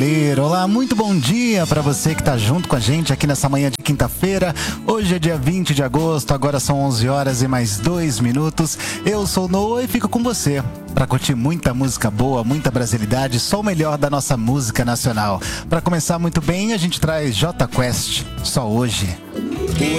Olá, muito bom dia para você que tá junto com a gente aqui nessa manhã de quinta-feira. Hoje é dia 20 de agosto, agora são 11 horas e mais 2 minutos. Eu sou o Noah e fico com você para curtir muita música boa, muita brasilidade, só o melhor da nossa música nacional. Para começar muito bem, a gente traz Jota Quest, Só Hoje.